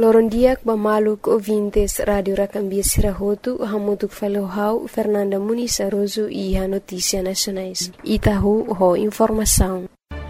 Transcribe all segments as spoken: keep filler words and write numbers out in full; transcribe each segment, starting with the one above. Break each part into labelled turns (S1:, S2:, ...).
S1: Lorondiak bamaluk ouvintes Radio Racambia Sirahotu, hamutuk falohau Fernanda Muniz Aroso e a Notícia Nacionais. Itahu ho informação.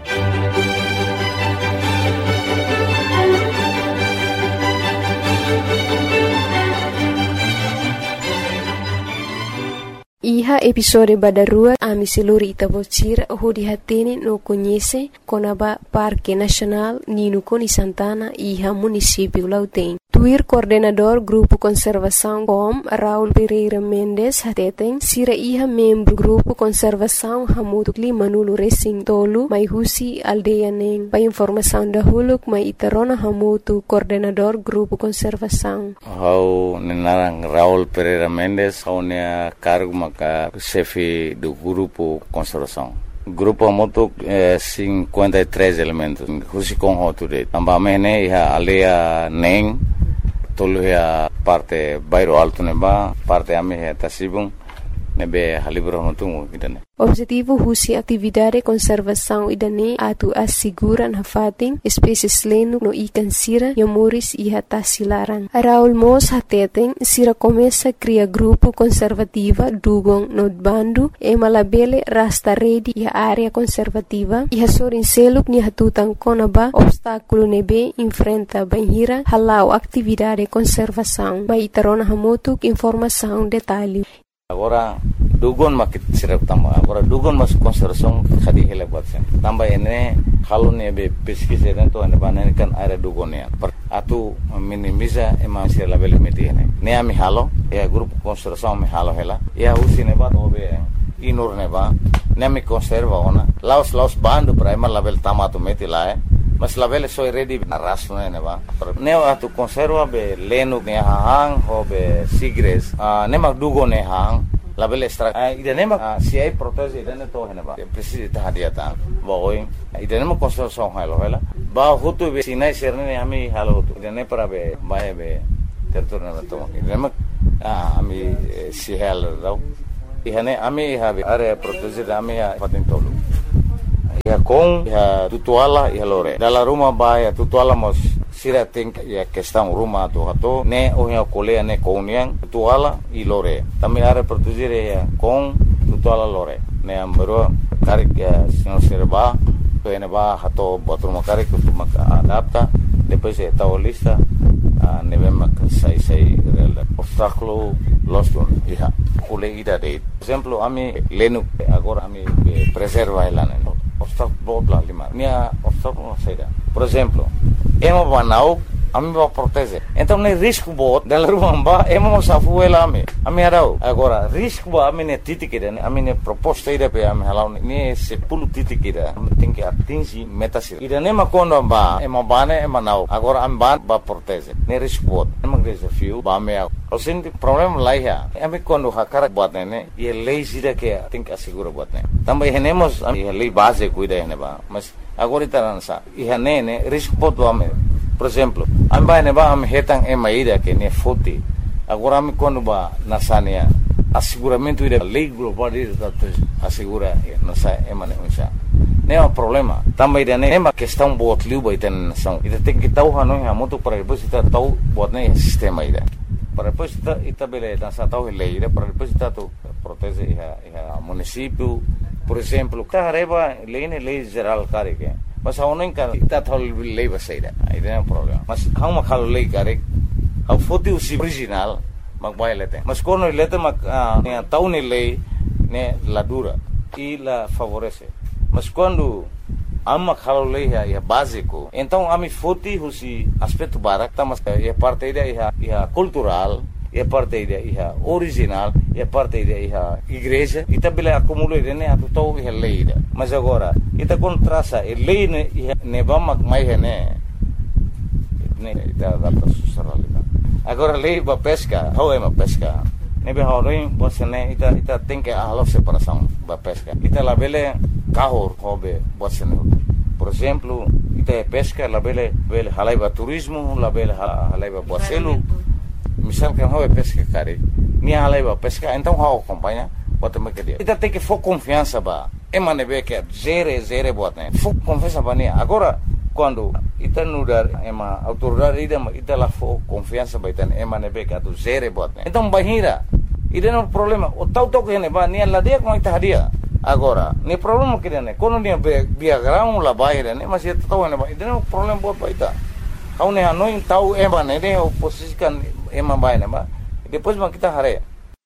S1: Iha episode badarua ami seluri Itabocira ho dihatene no conhece konaba Parque Nacional Nino Coni Santana iha município Lautém. Tuir coordenador Grupo Conservação C O M Raul Pereira Mendes hateten sira iha membro Grupo Conservação Hamutu Clima Nulo Racing Tolu mai husi aldeia neng. Pa informação da huluk mai itarona Hamutu coordenador Grupo Conservação.
S2: Hau nenarang Raul Pereira Mendes hau nea cargo maka chefe do Grupo Conservação. Grupo Hamutu eh, cinquenta e três elementos. Husi com hoture. Ambamene iha aldeia neng. Tolu ya parte bairro alto neba, parte ame ya tasibung nebe halibro hotungu idane.
S1: Objetivo husi atividade conservação idane atu assegura na fating espécies leno no ikan sira yamuris iha tasilaran. Raul Mos hateten sira começa cria grupo conservativa dugong no bandu e malabele rasta redi iha área conservativa iha sorin seluk ni hatutan konaba obstáculo nebe enfrenta banhira halau atividade conservação. Mai tarona hamotuk informação detalhe.
S2: Agora dugon makit sirap tamba agora dugon mas conservação khadi hele batsen tamba ene halone be pesquisa dentro ane banen kan area dugonia atu minimiza ema sir label meti ene ne ami halo e grupo conservação me halo hela ya usine ba obe inur ne ba ne mi conserva ona laos laos bandu primer label tamato meti la mas label so ready na raso ne ba ne atu conserva be leno ne hang ho be sigres ne mag dugo ne hang label extra ida ne mag si ai protege ida ne to hene ba precisa ta hadiata ba oi ida ne mag conservação halo hela ba hutu be sinai serne ne ami halo hutu ida ne para be ba be tertorna to ida ne mag ami si hal rau ihane ami have area protege ami ha patentolo ya com ya tutuala ya lore dalla rumah ba ya tutuala mos sira think ya questão rumah to hato ne o ya colea ne koniang tutuala i lore tami are produzire ya com tutuala lore ne ambero karik ya senhor serba to ene ba hato botrum karik to maka adapta depois é tal lista ne vem sai sai obstáculo losto iha cole ida de exemplo ami lenu agora ami preserva elane obstáculo bla lima minha obstáculo saída por exemplo emo banau ami ba protege então ne risco bot dela rumba emo safu elame ami arau agora risco ba ami ne titikida ne ami ne proposta ida pe ami halau ne se pulu titikida ami tem que atingir metas ida ne makondo ba emo bane emo nau agora ami ba ba protege ne risco bot emo desafio ba me o senti problema lá ya ami quando hakara bot ne e lei sida que tem que assegurar bot ne também renemos ami lei base cuida ne ba mas agora itaransa e ne ne risco bot do ami. Por exemplo, amba ne ba am hetang e maida que ne foti. Agora me quando ba nasania asseguramento ida lei global da assegura nasa e mane unsa. Ne é um problema. Também ida ne é uma questão bot liu ba iten nação. Ida tem que tau hanu ha moto para depois ita tau bot ne sistema ida. Para depois ita ita bele nasa tau lei ida para depois ita tu protege iha iha município. Por exemplo, ka reba lei ne lei geral care que mas a uno encara está tal lei baseira aí tem um problema mas há uma calo lei care há foto o original mag vai lete mas quando lete mag né tau ne lei né la dura e la favorece mas quando há uma calo lei é básico então a mi foto o si aspecto barak tá mas é parte da é cultural é parte da é original é parte da é igreja e também acumula né a total é lei mas agora ita contrasa e lei ne ne vamos mais né ne da da socialidade agora lei ba pesca how é uma pesca ne be horin você né ita ita tem que a separação ba pesca ita la bele carro hobe você né por exemplo ita é pesca la bele bele halaiba turismo la bele halaiba boacelo misal que hobe pesca cara ni halaiba pesca então how acompanha bota me que dia ita tem que for confiança ba emane be que zere zere bot né fuk confiança bania agora quando ita nudar ema autoridade ida ita la fo confiança baitan ema nebe ka tu zere bot então bahira ida no problema o tau tau que ne ba ni la dia com ita hadia agora ni problema que ne quando ni via ground la bahira ne mas ita tau ne ba ida no problema bot baita kau ne hanoi tau ema ne ne oposikan ema baina ba depois ma kita hare.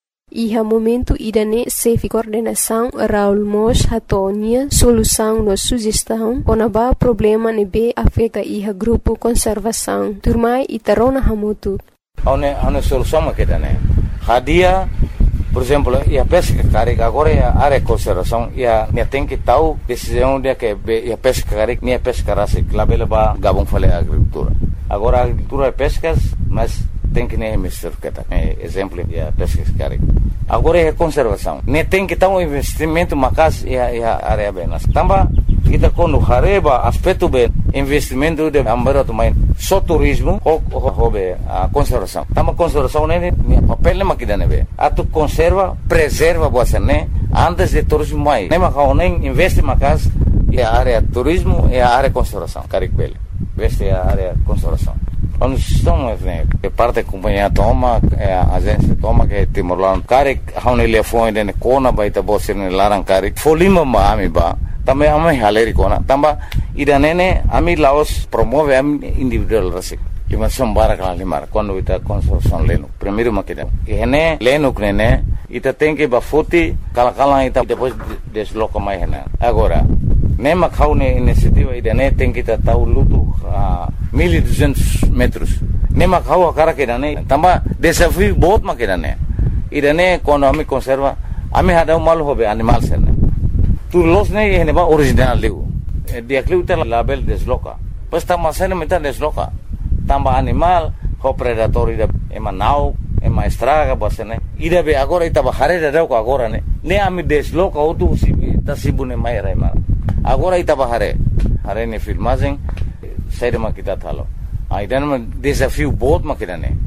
S1: Iha momento idane safe coordenação Raul Mos hatonia solução no sugestão onaba problema ne be afeta iha grupo conservação turmai itarona hamutu.
S2: Aune aune solução ma kedane. Hadia, por exemplo, ia pesca carik agora ia área conservação ia ne tem que tal decisão de que ia pesca carik ne pesca rasa labela ba gabon fale agricultura. Agora agricultura pescas, mas tem que nem mister kata exemplo ya pesca carik agora é conservação ne tem que ter um investimento macas ya ya área benas tamba kita quando hareba aspecto be investimento de ambara também só turismo ou hobe a conservação tamba conservação ne papel ma kida nebe atu conserva preserva você né antes de turismo mai ne ma nem investe macas ya área turismo e a área conservação carik bele veste a área conservação. Quando estamos que parte da companhia toma, a agência toma que Timor-Leste, cara, há ele foi de Kona baita bosse ne larang cara, folima ma ami ba, também ami haleri Kona, tamba ida nene ami Laos promove ami individual rasik. Lima sombara kala lima, quando ita construção leno, primeiro makida. E hene leno knene, ita tem que ba futi kala kala ita depois desloca mais hena. Agora nema kau ne inisiativa ida ne tem que ta tau lutu a mil e duzentos metros. Nema kau cara que ne tamba desafio बहुत ma que ne. Ida ne quando ami conserva ami hada mal hobe animal serne. Tu los ne hene ba original leu. Dia kleu ta label desloca. Pas tamba sene meta desloca. Tamba animal ho predator ida ema nau ema estraga basene. Ida be agora ita ba hare da ko agora ne. Ne ami desloca o tu si ta sibune mai rai mara. Agora ita bahare, hare ne filmagem, saída ma kita thalo. Aí dando desafio बहुत ma kita ne.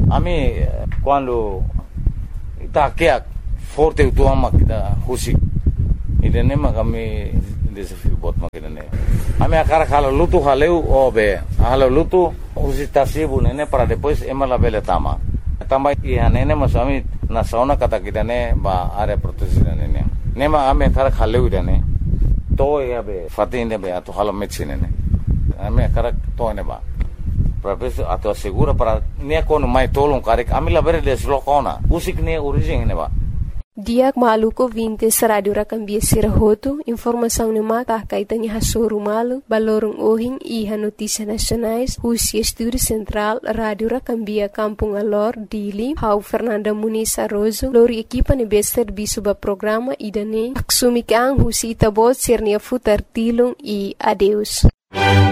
S2: Ami quando ita aqui forte o tua ma kita husi. Ida ne ma kami desafio बहुत ma kita ne. Ami akara khala lutu haleu obe, halo lutu husi tasibu ne para depois ema la bele tama. Tamba ia ne ne masami na sauna kata kita ne ba are proteção ne ne. Ne ma ami akara khaleu ida ne. To ya be fatin be ato halo medicine ne ame karak to ne ba professor ato segura para ne kono mai tolong karik amila bere deslokona usik ne origin ne ba
S1: Diak maluko vinte radio rakambia sirahoto informação ne mata kaitanya hasuru malu balorong ohing iha notícia nacionais husi estúdio central radio rakambia Kampung Alor Dili hau Fernanda Muniz Arrozo lori equipa ne be serviço ba programa idane aksumi kang husi tabot sirnia futar tilong e adeus.